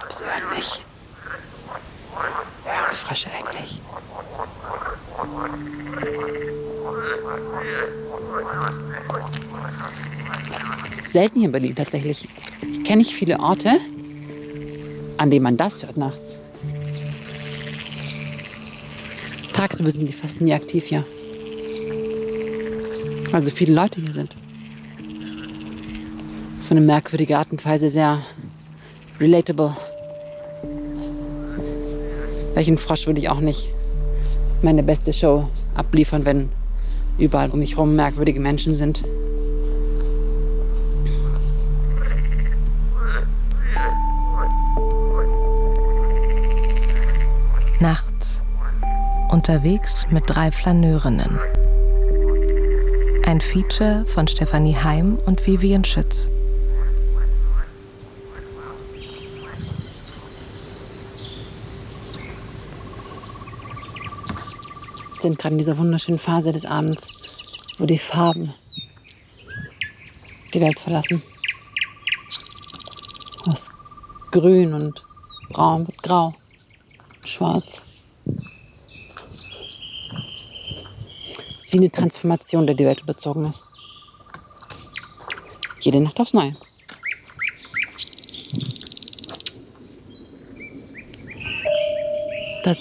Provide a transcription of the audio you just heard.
Wieso hören mich? Hören Frösche eigentlich? Selten hier in Berlin tatsächlich. Ich kenne nicht viele Orte, an denen man das hört nachts. Tagsüber sind die fast nie aktiv hier. Also viele Leute hier sind. Auf eine merkwürdige Art und Weise sehr relatable. Welchen Frosch würde ich auch nicht meine beste Show abliefern, wenn überall um mich herum merkwürdige Menschen sind. Nachts. Unterwegs mit 3 Flaneurinnen. Ein Feature von Stefanie Heim und Vivian Schütz. Wir sind gerade in dieser wunderschönen Phase des Abends, wo die Farben die Welt verlassen. Aus Grün und Braun wird Grau, Schwarz. Es ist wie eine Transformation, der die Welt unterzogen ist. Jede Nacht aufs Neue.